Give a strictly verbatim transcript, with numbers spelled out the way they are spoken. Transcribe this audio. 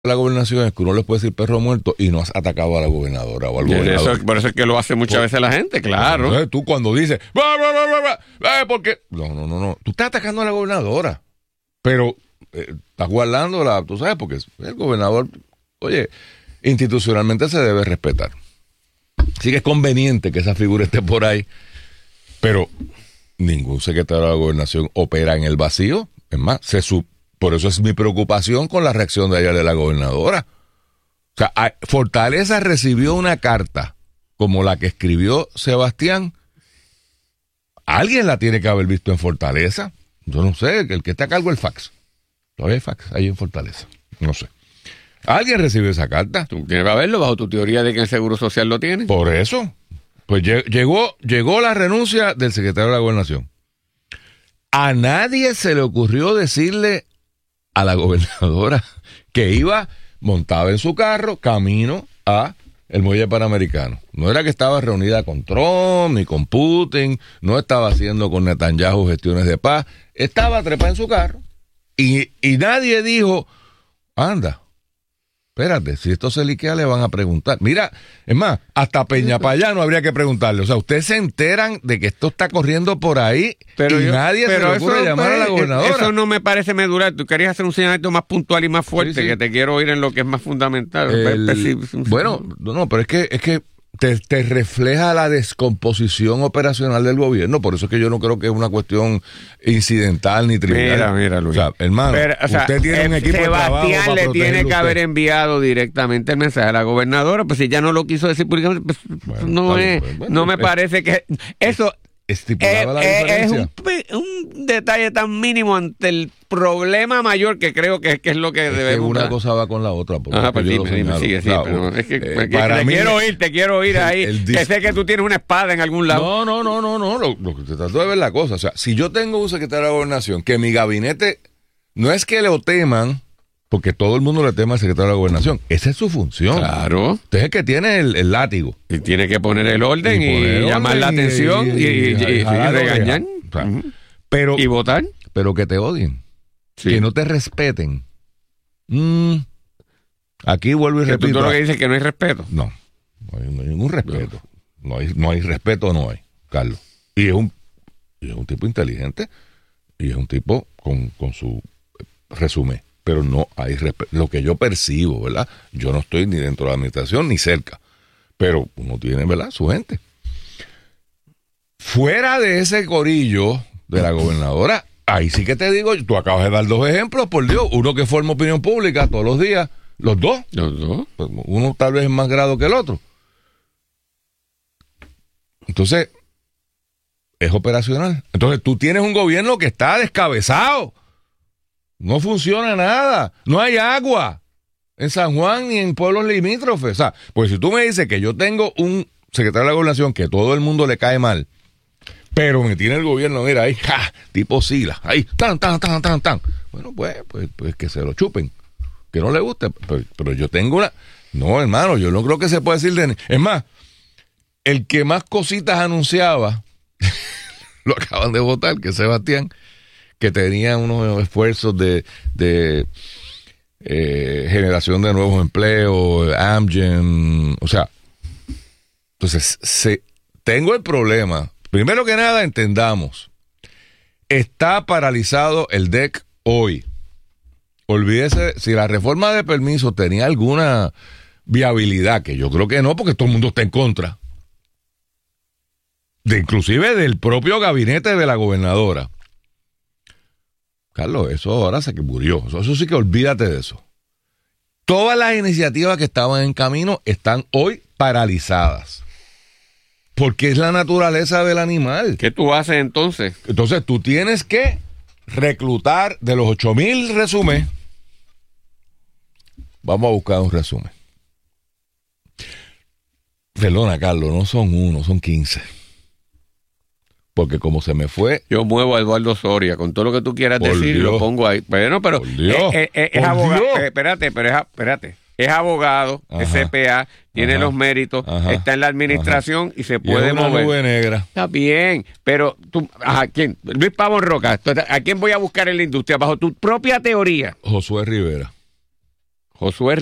la gobernación es que uno le puede decir perro muerto y no has atacado a la gobernadora o al gobernador. Eso, por eso es que lo hace muchas por, veces la gente, claro. Entonces tú cuando dices, bla, bla, bla, bla, bla, porque no, no, no, no, tú estás atacando a la gobernadora, pero eh, estás guardándola, tú sabes, porque el gobernador, oye, institucionalmente se debe respetar. Sí que es conveniente que esa figura esté por ahí, pero ningún secretario de la gobernación opera en el vacío. Es más, se sub Por eso es mi preocupación con la reacción de ayer de la gobernadora. O sea, Fortaleza recibió una carta como la que escribió Sebastián. Alguien la tiene que haber visto en Fortaleza. Yo no sé, el que está a cargo del fax. Todavía hay fax ahí en Fortaleza. No sé. ¿Alguien recibió esa carta? Tú tienes que verlo bajo tu teoría de que el Seguro Social lo tiene. Por eso. Pues llegó, llegó la renuncia del secretario de la Gobernación. A nadie se le ocurrió decirle a la gobernadora que iba montada en su carro camino a el muelle panamericano. No era que estaba reunida con Trump ni con Putin, no estaba haciendo con Netanyahu gestiones de paz, estaba trepada en su carro y, y nadie dijo, anda, espérate, si esto se liquea le van a preguntar. Mira, es más, hasta Peñapayano habría que preguntarle. O sea, ustedes se enteran de que esto está corriendo por ahí pero y yo, nadie pero se le ocurre eso, llamar pues, a la gobernadora. Eso no me parece medular. Tú querías hacer un señalamiento más puntual y más fuerte, sí, sí. que te quiero oír en lo que es más fundamental. El, bueno, no, pero es que es que te, te refleja la descomposición operacional del gobierno. Por eso es que yo no creo que es una cuestión incidental ni trivial. Mira, mira, Luis. O sea, hermano, pero, o sea, usted tiene un equipo de trabajo para Sebastián le tiene que usted. haber enviado directamente el mensaje a la gobernadora, pues si ya no lo quiso decir públicamente, pues bueno, no, es, bien, bueno, no me es, parece que eso estipulaba la es, diferencia. Es un, un detalle tan mínimo ante el problema mayor que creo que, que es lo que es debemos. Que una cosa va con la otra. Ah, pues dime, dime, sigue, sí, claro, pero es que, eh, que para te mí, quiero oír, te quiero oír ahí, el, el que sé que tú tienes una espada en algún lado. No, no, no, no, no, lo, lo que te trato de ver la cosa. O sea, si yo tengo un secretario de Gobernación que mi gabinete, no es que le teman, porque todo el mundo le tema al secretario de la Gobernación. Esa es su función. Claro. Usted es el que tiene el, el látigo. Y tiene que poner el orden y, y llamar orden la atención y, y, y, y, y, y regañar. O sea, uh-huh. pero, y votar. Pero que te odien. Sí. Que no te respeten. Mm, aquí vuelvo y repito. ¿Tú, tú lo que dices que no hay respeto? No. No hay, no hay ningún respeto. No. No, hay, no hay respeto, no hay, Carlos. Y es un, y es un tipo inteligente y es un tipo con, con su resumen. Pero no hay respeto. Lo que yo percibo, ¿verdad? Yo no estoy ni dentro de la administración ni cerca. Pero uno tiene, ¿verdad? Su gente. Fuera de ese corillo de la gobernadora, ahí sí que te digo, tú acabas de dar dos ejemplos, por Dios. Uno que forma opinión pública todos los días. Los dos. Los dos. Uno tal vez es más grado que el otro. Entonces, es operacional. Entonces, tú tienes un gobierno que está descabezado. No funciona nada. No hay agua en San Juan ni en pueblos limítrofes. O sea, pues si tú me dices que yo tengo un secretario de la Gobernación que todo el mundo le cae mal, pero me tiene el gobierno, mira, ahí, ja, tipo Sila, ahí, tan, tan, tan, tan, tan. Bueno, pues, pues, pues que se lo chupen. Que no le guste. Pero, pero yo tengo una... No, hermano, yo no creo que se pueda decir de... Es más, el que más cositas anunciaba, lo acaban de votar, que es Sebastián, que tenía unos esfuerzos de, de eh, generación de nuevos empleos, Amgen, o sea, entonces se, tengo el problema. Primero que nada, entendamos, está paralizado el D E C hoy. Olvídese, si la reforma de permisos tenía alguna viabilidad, que yo creo que no, porque todo el mundo está en contra, de inclusive del propio gabinete de la gobernadora. Carlos, eso ahora se que murió. Eso, eso sí que olvídate de eso. Todas las iniciativas que estaban en camino están hoy paralizadas. Porque es la naturaleza del animal. ¿Qué tú haces entonces? Entonces tú tienes que reclutar de los ocho mil resúmenes. Vamos a buscar un resumen. Perdona, Carlos, no son uno, son quince. Porque como se me fue... Yo muevo a Eduardo Soria, con todo lo que tú quieras decir, Dios. Lo pongo ahí. Bueno, pero Dios, es, es, es abogado. Eh, espérate, pero es, espérate. Es abogado, ajá, es C P A, tiene ajá, los méritos, ajá, está en la administración ajá, y se puede y es una mover. Nube negra. Está bien, pero tú, ¿a quién? Luis Pavón Roca, ¿a quién voy a buscar en la industria? Bajo tu propia teoría. Josué Rivera. Josué